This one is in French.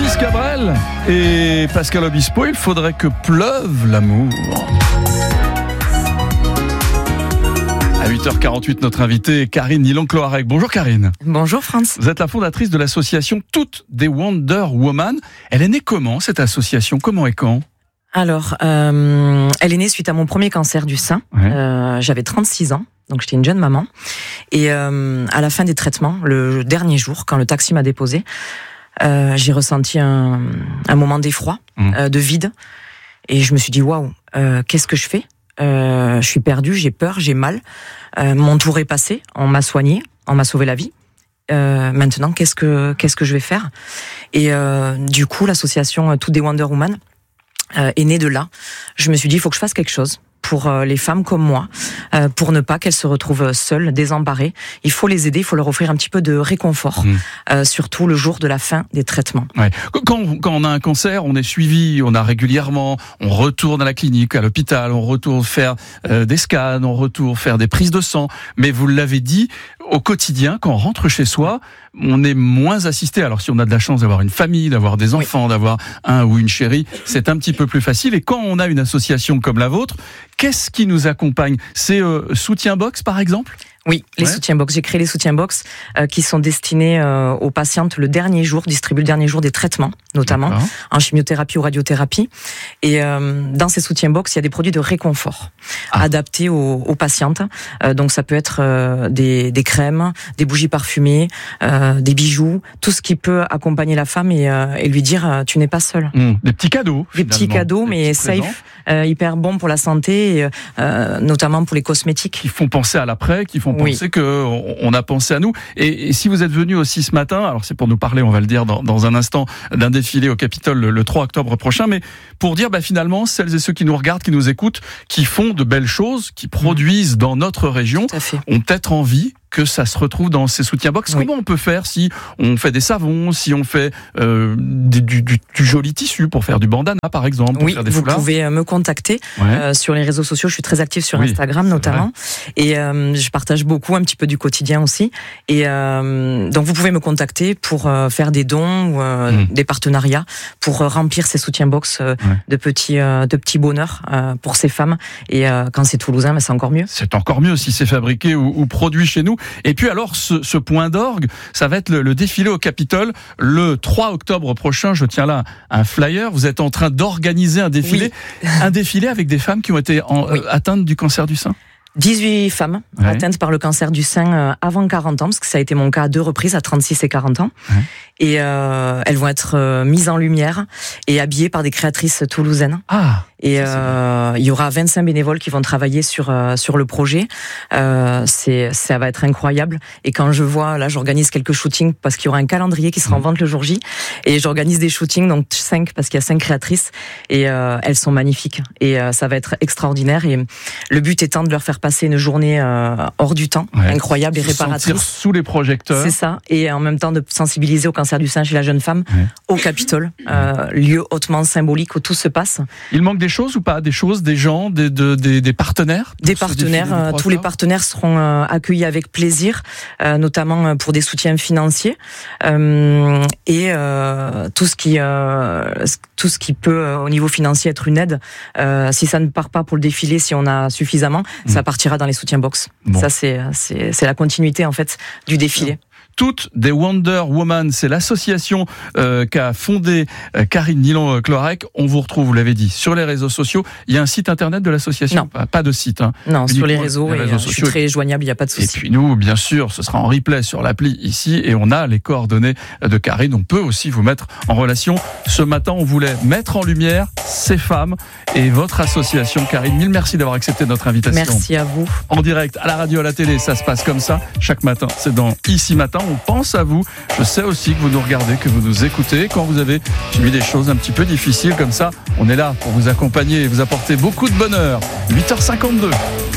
Francis Cabrel et Pascal Obispo, il faudrait que pleuve l'amour. À 8h48, notre invitée Karine Nilon-Cloarec. Bonjour Karine. Bonjour France. Vous êtes la fondatrice de l'association Toutes des Wonder Woman. Elle est née comment cette association ? Comment et quand ? Alors, elle est née suite à mon premier cancer du sein. Ouais. J'avais 36 ans, donc j'étais une jeune maman. Et à la fin des traitements, le dernier jour, quand le taxi m'a déposée, j'ai ressenti un moment d'effroi, de vide. Et je me suis dit, waouh, qu'est-ce que je fais ? Je suis perdue, j'ai peur, j'ai mal. Mon tour est passé, on m'a soignée, on m'a sauvé la vie. Maintenant, qu'est-ce que je vais faire ? Et du coup, l'association Toutes des Wonder Woman est née de là. Je me suis dit, il faut que je fasse quelque chose pour les femmes comme moi, pour ne pas qu'elles se retrouvent seules, désemparées. Il faut les aider, il faut leur offrir un petit peu de réconfort, surtout le jour de la fin des traitements. Ouais. Quand on a un cancer, on est suivi, on a régulièrement, on retourne à la clinique, à l'hôpital, on retourne faire des scans, on retourne faire des prises de sang. Mais vous l'avez dit, au quotidien, quand on rentre chez soi, on est moins assisté. Alors si on a de la chance d'avoir une famille, d'avoir des enfants, d'avoir un ou une chérie, c'est un petit peu plus facile. Et quand on a une association comme la vôtre, qu'est-ce qui nous accompagne ? C'est Soutien Box par exemple ? Oui, les soutiens box. J'ai créé les soutiens box qui sont destinés aux patientes le dernier jour, distribués le dernier jour des traitements, notamment en chimiothérapie ou radiothérapie. Et dans ces soutiens box, il y a des produits de réconfort adaptés aux patientes. Donc ça peut être des crèmes, des bougies parfumées, des bijoux, tout ce qui peut accompagner la femme et lui dire tu n'es pas seule. Des petits cadeaux. Des petits cadeaux, mais safe, hyper bon pour la santé, et, notamment pour les cosmétiques. Qui font penser à l'après, qui font penser qu'on a pensé à nous. Et si vous êtes venu aussi ce matin, alors c'est pour nous parler, on va le dire dans un instant, d'un défilé au Capitole le 3 octobre prochain, mais pour dire finalement, celles et ceux qui nous regardent, qui nous écoutent, qui font de belles choses, qui produisent dans notre région, ont peut-être envie que ça se retrouve dans ces soutiens box. Comment on peut faire si on fait des savons, si on fait du joli tissu pour faire du bandana par exemple, pour faire des foulards. Vous pouvez me contacter sur les réseaux sociaux. Je suis très active sur Instagram notamment, et je partage beaucoup un petit peu du quotidien aussi. Et donc vous pouvez me contacter pour faire des dons ou des partenariats pour remplir ces soutiens box de petits bonheurs pour ces femmes. Et quand c'est toulousain, c'est encore mieux. C'est encore mieux si c'est fabriqué ou produit chez nous. Et puis alors, ce point d'orgue, ça va être le défilé au Capitole le 3 octobre prochain. Je tiens là un flyer. Vous êtes en train d'organiser un défilé, un défilé avec des femmes qui ont été atteintes du cancer du sein. 18 femmes atteintes par le cancer du sein avant 40 ans, parce que ça a été mon cas à 2 reprises, à 36 et 40 ans. Et elles vont être mises en lumière et habillées par des créatrices toulousaines. Et il y aura 25 bénévoles qui vont travailler sur le projet. Ça va être incroyable. Et quand je vois, là, j'organise quelques shootings parce qu'il y aura un calendrier qui sera en vente le jour J. Et j'organise des shootings, donc 5, parce qu'il y a 5 créatrices. Et elles sont magnifiques. Et ça va être extraordinaire. Et le but étant de leur faire passer une journée hors du temps, incroyable et réparatrice. Sentir sous les projecteurs. C'est ça. Et en même temps de sensibiliser au cancer du sein chez la jeune femme, au Capitole, lieu hautement symbolique où tout se passe. Il manque des choses ou pas ? Des choses, des gens, des partenaires ? Des partenaires, tous les partenaires seront accueillis avec plaisir, notamment pour des soutiens financiers et tout ce qui peut au niveau financier être une aide. Si ça ne part pas pour le défilé, si on a suffisamment, ça partira dans les soutiens box. Ça c'est la continuité en fait du défilé. Toutes des Wonder Woman, c'est l'association qu'a fondée Karine Nilon-Cloarec. On vous retrouve, vous l'avez dit, sur les réseaux sociaux. Il y a un site internet de l'association ? Non. Pas de site. Non, sur les réseaux sociaux. Je suis très joignable, il n'y a pas de souci. Et puis nous, bien sûr, ce sera en replay sur l'appli ici et on a les coordonnées de Karine. On peut aussi vous mettre en relation. Ce matin, on voulait mettre en lumière ces femmes et votre association. Karine, mille merci d'avoir accepté notre invitation. Merci à vous. En direct, à la radio, à la télé, ça se passe comme ça. Chaque matin, c'est dans Ici Matin. On pense à vous. Je sais aussi que vous nous regardez, que vous nous écoutez. Quand vous avez subi des choses un petit peu difficiles comme ça, on est là pour vous accompagner et vous apporter beaucoup de bonheur. 8h52.